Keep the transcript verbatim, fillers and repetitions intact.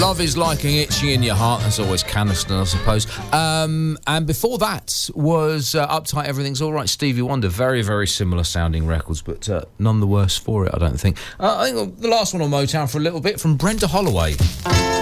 Love Is Like an Itching in Your Heart. That's always Caniston, I suppose. Um, and before that was uh, Uptight, Everything's All Right, Stevie Wonder. Very, very similar sounding records, but uh, none the worse for it, I don't think. Uh, I think the last one on Motown for a little bit from Brenda Holloway.